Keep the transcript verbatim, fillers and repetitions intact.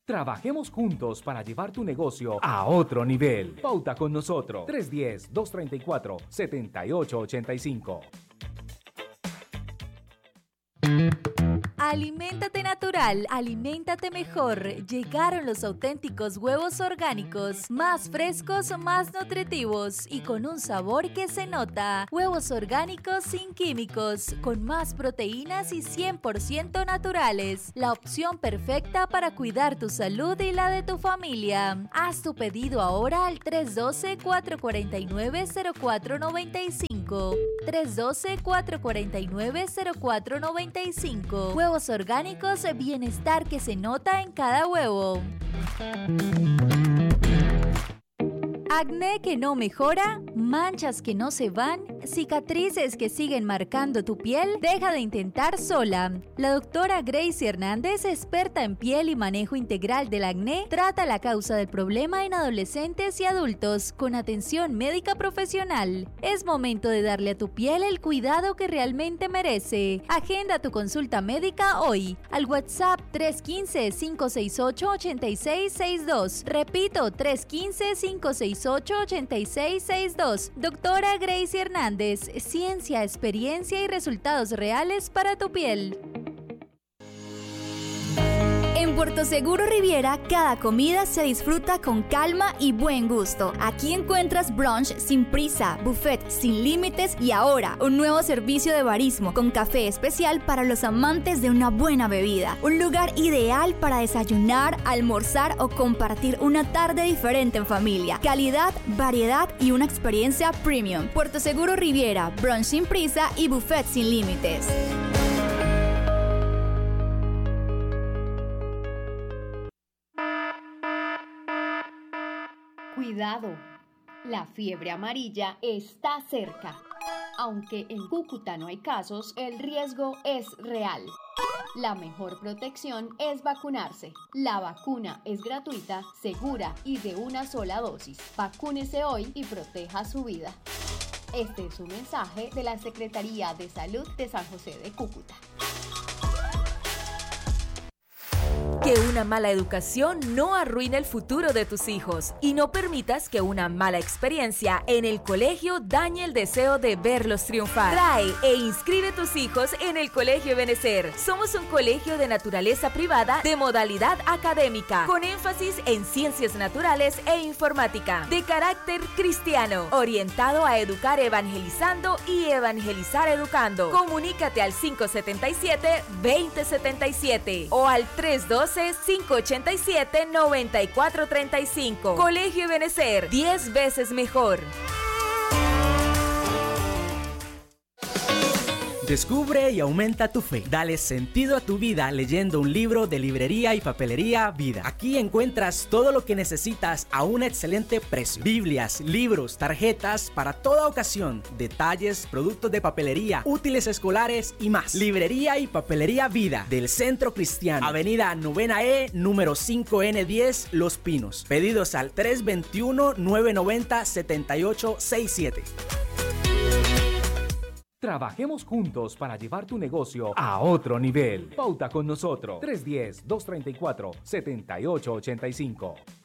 Trabajemos juntos para llevar tu negocio a otro nivel. Pauta con nosotros. tres uno cero, dos tres cuatro, siete ocho ocho cinco. Aliméntate natural, aliméntate mejor. Llegaron los auténticos huevos orgánicos, más frescos, más nutritivos y con un sabor que se nota. Huevos orgánicos sin químicos, con más proteínas y cien por ciento naturales. La opción perfecta para cuidar tu salud y la de tu familia. Haz tu pedido ahora al tres uno dos, cuatro cuatro nueve, cero cuatro nueve cinco. tres uno dos, cuatro cuatro nueve, cero cuatro nueve cinco. Huevos orgánicos, bienestar que se nota en cada huevo. Acné que no mejora, manchas que no se van, cicatrices que siguen marcando tu piel, deja de intentar sola. La doctora Gracie Hernández, experta en piel y manejo integral del acné, trata la causa del problema en adolescentes y adultos con atención médica profesional. Es momento de darle a tu piel el cuidado que realmente merece. Agenda tu consulta médica hoy al WhatsApp tres uno cinco, cinco seis ocho, ocho seis seis dos. Repito, tres uno cinco, cinco seis ocho, ocho seis seis dos. Doctora Gracie Hernández, ciencia, experiencia y resultados reales para tu piel. En Puerto Seguro Riviera, cada comida se disfruta con calma y buen gusto. Aquí encuentras brunch sin prisa, buffet sin límites y ahora un nuevo servicio de barismo con café especial para los amantes de una buena bebida. Un lugar ideal para desayunar, almorzar o compartir una tarde diferente en familia. Calidad, variedad y una experiencia premium. Puerto Seguro Riviera, brunch sin prisa y buffet sin límites. Cuidado, la fiebre amarilla está cerca. Aunque en Cúcuta no hay casos, el riesgo es real. La mejor protección es vacunarse. La vacuna es gratuita, segura y de una sola dosis. Vacúnese hoy y proteja su vida. Este es un mensaje de la Secretaría de Salud de San José de Cúcuta. Que una mala educación no arruine el futuro de tus hijos y no permitas que una mala experiencia en el colegio dañe el deseo de verlos triunfar. Trae e inscribe tus hijos en el Colegio Ebenecer. Somos un colegio de naturaleza privada de modalidad académica, con énfasis en ciencias naturales e informática, de carácter cristiano, orientado a educar evangelizando y evangelizar educando. Comunícate al cinco siete siete, dos cero siete siete o al tres uno dos, cinco ocho siete, nueve cuatro tres cinco. Colegio Ebenecer, diez veces mejor. Descubre y aumenta tu fe. Dale sentido a tu vida leyendo un libro de Librería y Papelería Vida. Aquí encuentras todo lo que necesitas a un excelente precio. Biblias, libros, tarjetas para toda ocasión, detalles, productos de papelería, útiles escolares y más. Librería y Papelería Vida del Centro Cristiano. Avenida Novena E, número cinco N diez, Los Pinos. Pedidos al tres dos uno, nueve nueve cero, siete ocho seis siete. Trabajemos juntos para llevar tu negocio a otro nivel. Pauta con nosotros. tres uno cero, dos tres cuatro, siete ocho ocho cinco.